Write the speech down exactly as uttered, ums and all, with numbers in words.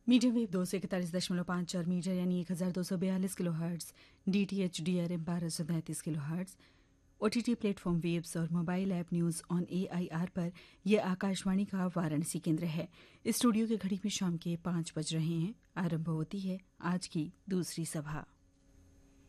Medium wave दो सौ इकतालीस दशमलव पाँच चार मीटर यानी एक हज़ार दो सौ बयालीस kilo hertz, D T H D R M बारह सौ तैंतीस kilo hertz, O T T platform waves और mobile app news on A I R पर यह आकाशवाणी का वाराणसी केंद्र है। स्टूडियो की घड़ी में शाम के पाँच बज रहे हैं। आरंभ होती है आज की दूसरी सभा।